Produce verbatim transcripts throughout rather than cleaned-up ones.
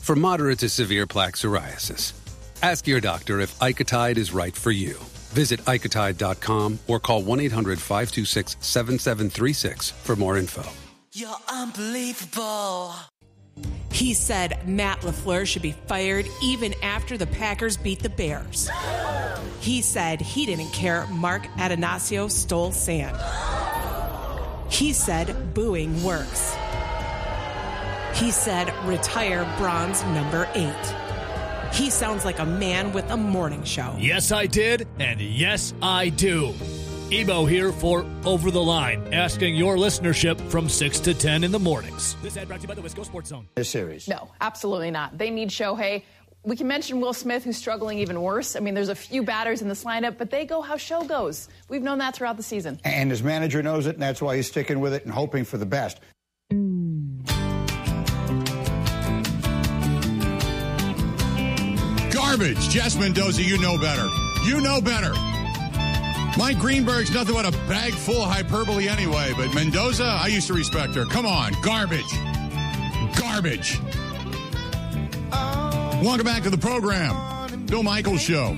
for moderate to severe plaque psoriasis. Ask your doctor if Icotide is right for you. Visit Icotide dot com or call one eight hundred five two six seven seven three six for more info. You're unbelievable. He said Matt LaFleur should be fired even after the Packers beat the Bears. He said he didn't care Mark Atanasio stole sand. He said booing works. He said retire bronze number eight. He sounds like a man with a morning show. Yes, I did, and yes, I do. Emo here for Over the Line, asking your listenership from six to ten in the mornings. This ad brought to you by the Wisco Sports Zone. This series. No, absolutely not. They need Shohei. We can mention Will Smith, who's struggling even worse. I mean, there's a few batters in this lineup, but they go how show goes. We've known that throughout the season. And his manager knows it, and that's why he's sticking with it and hoping for the best. Garbage. Jess Mendoza, you know better. You know better. Mike Greenberg's nothing but a bag full of hyperbole anyway, but Mendoza, I used to respect her. Come on. Garbage. Garbage. Welcome back to the program. Bill Michaels Show.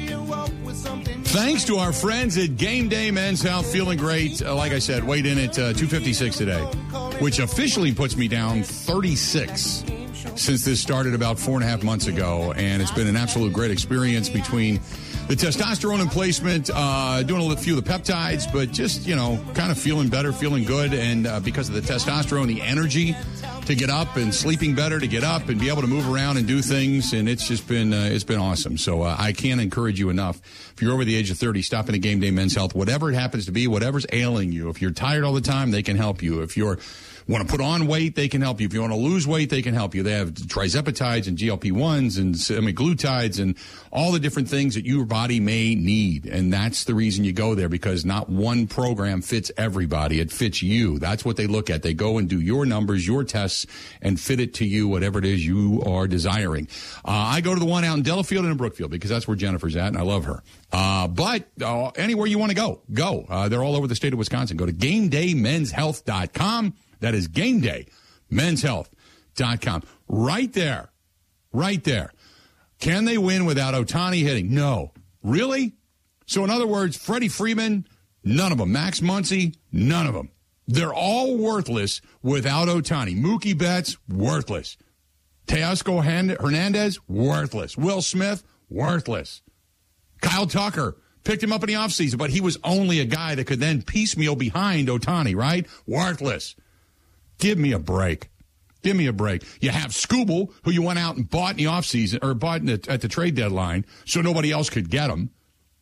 Thanks to our friends at Game Day Men's Health. Feeling great. Uh, like I said, weighed in at uh, two fifty-six today, which officially puts me down thirty-six since this started about four and a half months ago. And it's been an absolute great experience between the testosterone replacement, uh, doing a few of the peptides, but just, you know, kind of feeling better, feeling good. And uh, because of the testosterone, the energy to get up and sleeping better, to get up and be able to move around and do things. And it's just been, uh, it's been awesome. So uh, I can't encourage you enough. If you're over the age of thirty, stop in a Game Day Men's Health, whatever it happens to be, whatever's ailing you. If you're tired all the time, they can help you. If you're want to put on weight, they can help you. If you want to lose weight, they can help you. They have trizepatides and G L P ones and semaglutides and all the different things that your body may need. And that's the reason you go there, because not one program fits everybody. It fits you. That's what they look at. They go and do your numbers, your tests, and fit it to you, whatever it is you are desiring. Uh, I go to the one out in Delafield and in Brookfield because that's where Jennifer's at, and I love her. Uh, but uh, anywhere you want to go, go. Uh, they're all over the state of Wisconsin. Go to game day men's health dot com. That is game day men's health dot com. Right there. Right there. Can they win without Ohtani hitting? No. Really? So in other words, Freddie Freeman, none of them. Max Muncy, none of them. They're all worthless without Ohtani. Mookie Betts, worthless. Teoscar Hernandez, worthless. Will Smith, worthless. Kyle Tucker, picked him up in the offseason, but he was only a guy that could then piecemeal behind Ohtani, right? Worthless. Give me a break. Give me a break. You have Scooble, who you went out and bought in the offseason, or bought in the, at the trade deadline, so nobody else could get him.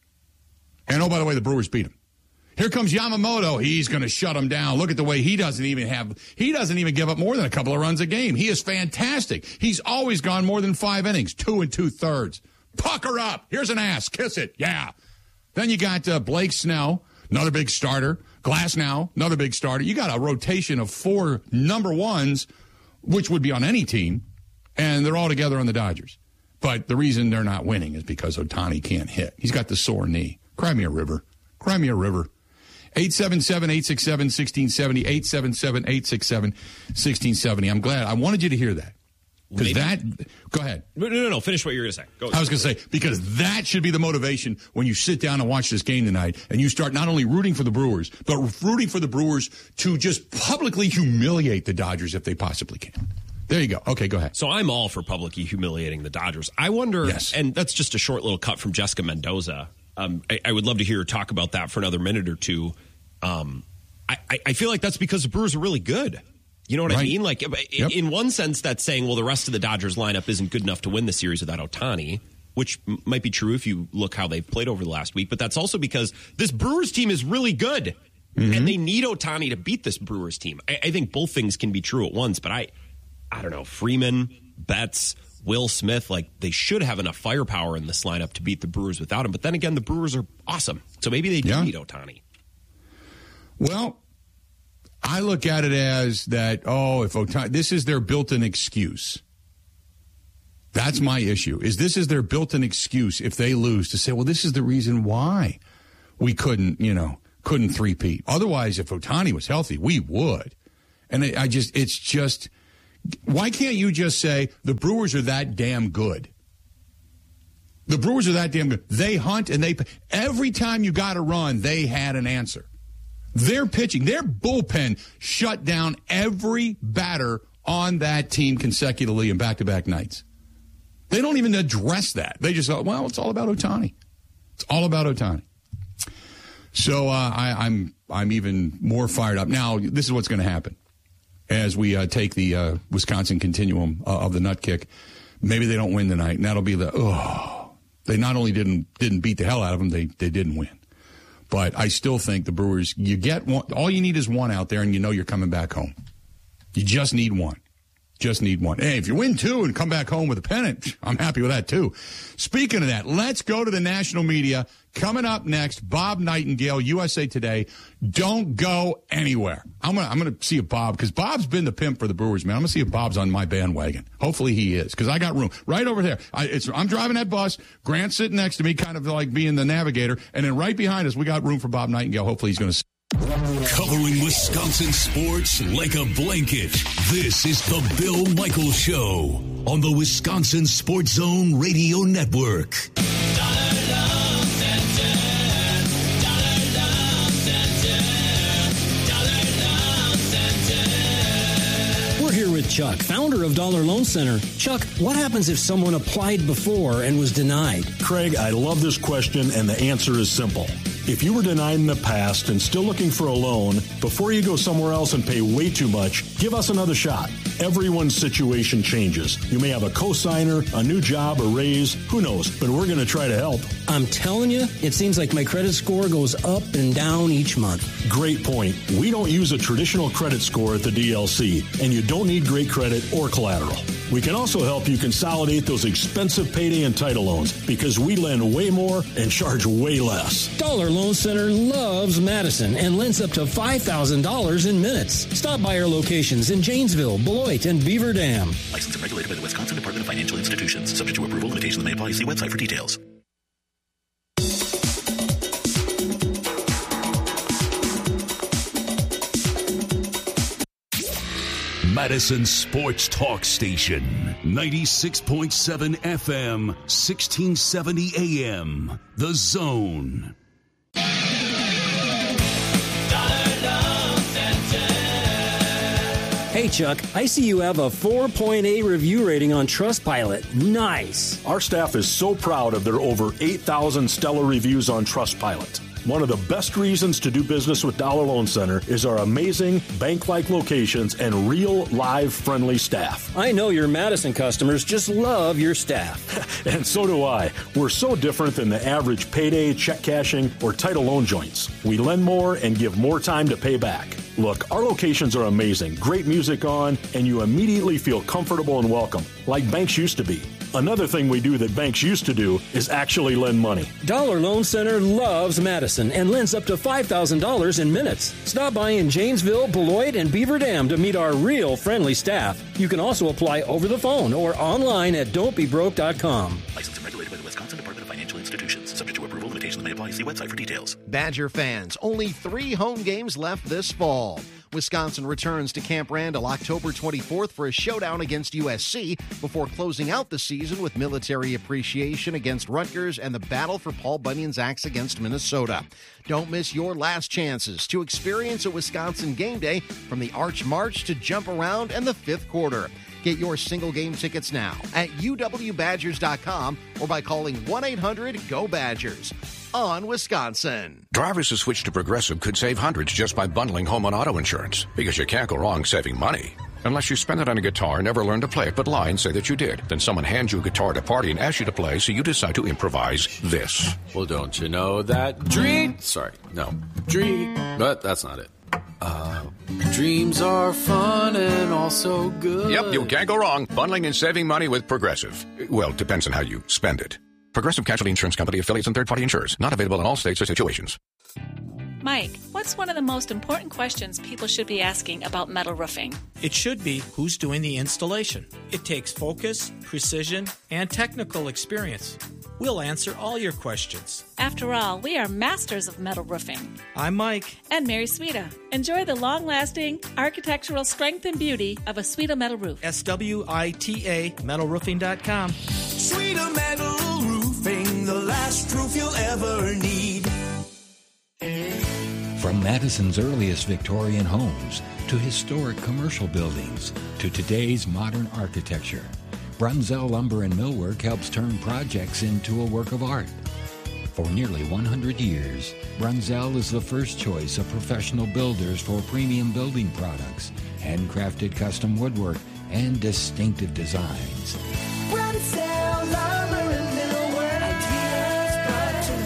And, oh, by the way, the Brewers beat him. Here comes Yamamoto. He's going to shut him down. Look at the way he doesn't even have, he doesn't even give up more than a couple of runs a game. He is fantastic. He's always gone more than five innings, two and two thirds. Pucker up. Here's an ass. Kiss it. Yeah. Then you got uh, Blake Snell, another big starter. Glass now, another big starter. You got a rotation of four number ones, which would be on any team, and they're all together on the Dodgers. But the reason they're not winning is because Ohtani can't hit. He's got the sore knee. Cry me a river. Cry me a river. eight seven seven, eight six seven, one six seven zero, eight seven seven, eight six seven, one six seven zero. I'm glad. I wanted you to hear that. Because that, go ahead. No, no, no, finish what you were going to say. Go. I was going to say, because that should be the motivation when you sit down and watch this game tonight and you start not only rooting for the Brewers, but rooting for the Brewers to just publicly humiliate the Dodgers if they possibly can. There you go. Okay, go ahead. So I'm all for publicly humiliating the Dodgers. I wonder, yes. And that's just a short little cut from Jessica Mendoza. Um, I, I would love to hear her talk about that for another minute or two. Um, I, I feel like that's because the Brewers are really good. You know what right. I mean? Like, yep. in one sense, that's saying, well, the rest of the Dodgers lineup isn't good enough to win the series without Ohtani, which m- might be true if you look how they've played over the last week. But that's also because this Brewers team is really good, mm-hmm. and they need Ohtani to beat this Brewers team. I-, I think both things can be true at once, but I, I don't know, Freeman, Betts, Will Smith, like, they should have enough firepower in this lineup to beat the Brewers without him. But then again, the Brewers are awesome, so maybe they do yeah. need Ohtani. Well, I look at it as that, oh, if Ohtani, this is their built-in excuse. That's my issue, is this is their built-in excuse if they lose to say, well, this is the reason why we couldn't, you know, couldn't three-peat. Otherwise, if Ohtani was healthy, we would. And I just, it's just Why can't you just say the Brewers are that damn good? The Brewers are that damn good. They hunt and they every time you got a run, they had an answer. Their pitching, their bullpen shut down every batter on that team consecutively in back-to-back nights. They don't even address that. They just thought, well, it's all about Ohtani. It's all about Ohtani. So uh, I, I'm I'm even more fired up. Now, this is what's going to happen as we uh, take the uh, Wisconsin continuum uh, of the nut kick. Maybe they don't win tonight, and that'll be the, oh, they not only didn't didn't beat the hell out of them, they, they didn't win. But I still think the Brewers, you get one, all you need is one out there, and you know you're coming back home. You just need one. Just need one. Hey, if you win two and come back home with a pennant, I'm happy with that, too. Speaking of that, let's go to the national media. Coming up next, Bob Nightingale, U S A Today. Don't go anywhere. I'm going to I'm gonna see if Bob, because Bob's been the pimp for the Brewers, man. I'm going to see if Bob's on my bandwagon. Hopefully he is, because I got room right over there. I, it's, I'm driving that bus. Grant's sitting next to me, kind of like being the navigator. And then right behind us, we got room for Bob Nightingale. Hopefully he's going to. Covering Wisconsin sports like a blanket. This is the Bill Michaels Show on the Wisconsin Sports Zone Radio Network. We're here with Chuck, founder of Dollar Loan Center. Chuck, what happens if someone applied before and was denied? Craig, I love this question, and the answer is simple. If you were denied in the past and still looking for a loan, before you go somewhere else and pay way too much, give us another shot. Everyone's situation changes. You may have a cosigner, a new job, a raise, who knows, but we're going to try to help. I'm telling you, it seems like my credit score goes up and down each month. Great point. We don't use a traditional credit score at the D L C, and you don't need great credit or collateral. We can also help you consolidate those expensive payday and title loans because we lend way more and charge way less. Dollar Loan Center loves Madison and lends up to five thousand dollars in minutes. Stop by our locations in Janesville, Beloit, and Beaver Dam. Licensed and regulated by the Wisconsin Department of Financial Institutions. Subject to approval, limitations may apply. See website for details. Madison Sports Talk Station, ninety-six point seven F M, sixteen seventy A M. The Zone. Hey, Chuck, I see you have a four point eight review rating on Trustpilot. Nice. Our staff is so proud of their over eight thousand stellar reviews on Trustpilot. One of the best reasons to do business with Dollar Loan Center is our amazing bank-like locations and real, live, friendly staff. I know your Madison customers just love your staff. And so do I. We're so different than the average payday, check cashing, or title loan joints. We lend more and give more time to pay back. Look, our locations are amazing, great music on, and you immediately feel comfortable and welcome, like banks used to be. Another thing we do that banks used to do is actually lend money. Dollar Loan Center loves Madison and lends up to five thousand dollars in minutes. Stop by in Janesville, Beloit, and Beaver Dam to meet our real friendly staff. You can also apply over the phone or online at don't be broke dot com. Licensed and regulated by the Wisconsin Department of Financial Institutions. Subject to approval, limitations may apply. See website for details. Badger fans, only three home games left this fall. Wisconsin returns to Camp Randall October twenty-fourth for a showdown against U S C before closing out the season with military appreciation against Rutgers and the battle for Paul Bunyan's axe against Minnesota. Don't miss your last chances to experience a Wisconsin game day from the Arch March to Jump Around and the fifth quarter. Get your single game tickets now at U W Badgers dot com or by calling one eight hundred G O Badgers. On Wisconsin. Drivers who switch to Progressive could save hundreds just by bundling home and auto insurance, because you can't go wrong saving money. Unless you spend it on a guitar and never learn to play it but lie and say that you did. Then someone hands you a guitar at a party and asks you to play, so you decide to improvise this. Well, don't you know that dream... Sorry, no. Dream... But that's not it. Uh, dreams are fun and also good. Yep, you can't go wrong bundling and saving money with Progressive. Well, depends on how you spend it. Progressive Casualty Insurance Company, affiliates, and third-party insurers. Not available in all states or situations. Mike, what's one of the most important questions people should be asking about metal roofing? It should be who's doing the installation. It takes focus, precision, and technical experience. We'll answer all your questions. After all, we are masters of metal roofing. I'm Mike. And Mary Swita. Enjoy the long-lasting architectural strength and beauty of a Swita metal roof. S W I T A metal roofing dot com. Swita Metal Roofing, the last roof you'll ever need. From Madison's earliest Victorian homes to historic commercial buildings to today's modern architecture, Brunzell Lumber and Millwork helps turn projects into a work of art. For nearly one hundred years, Brunzell is the first choice of professional builders for premium building products, handcrafted custom woodwork, and distinctive designs. Brunzell Lumber and Millwork, ideas brought to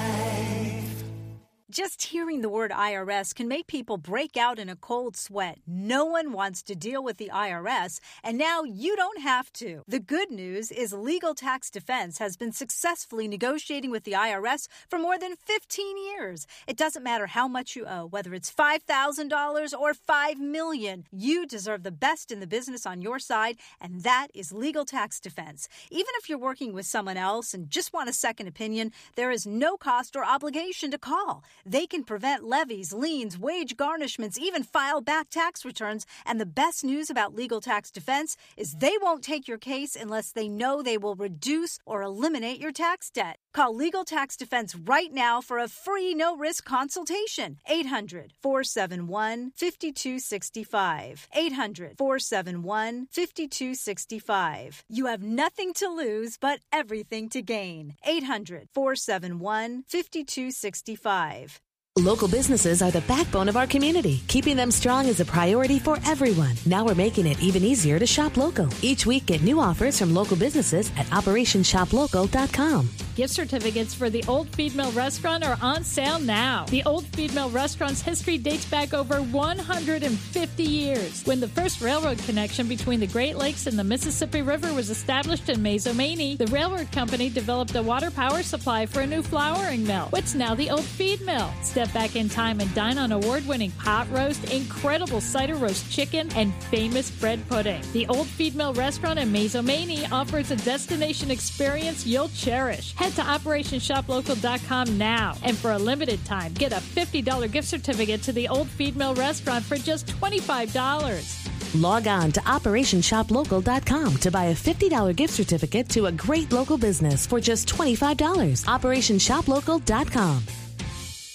life. Just hearing the word I R S can make people break out in a cold sweat. No one wants to deal with the I R S, and now you don't have to. The good news is Legal Tax Defense has been successfully negotiating with the I R S for more than fifteen years. It doesn't matter how much you owe, whether it's five thousand dollars or five million dollars. You deserve the best in the business on your side, and that is Legal Tax Defense. Even if you're working with someone else and just want a second opinion, there is no cost or obligation to call. They can prevent levies, liens, wage garnishments, even file back tax returns. And the best news about Legal Tax Defense is they won't take your case unless they know they will reduce or eliminate your tax debt. Call Legal Tax Defense right now for a free no-risk consultation. eight hundred, four seven one, five two six five. eight hundred, four seven one, five two six five. You have nothing to lose but everything to gain. eight hundred, four seven one, five two six five. Local businesses are the backbone of our community. Keeping them strong is a priority for everyone. Now we're making it even easier to shop local. Each week, get new offers from local businesses at operation shop local dot com. Gift certificates for the Old Feed Mill Restaurant are on sale now. The Old Feed Mill Restaurant's history dates back over one hundred fifty years, when the first railroad connection between the Great Lakes and the Mississippi River was established in Mazomanie. The railroad company developed a water power supply for a new flouring mill, what's now the Old Feed Mill. Step back in time and dine on award-winning pot roast, incredible cider roast chicken, and famous bread pudding. The Old Feed Mill Restaurant in Mazomanie offers a destination experience you'll cherish. Head to operation shop local dot com now, and for a limited time, get a fifty dollars gift certificate to the Old Feed Mill Restaurant for just twenty-five dollars. Log on to operation shop local dot com to buy a fifty dollars gift certificate to a great local business for just twenty-five dollars. operation shop local dot com.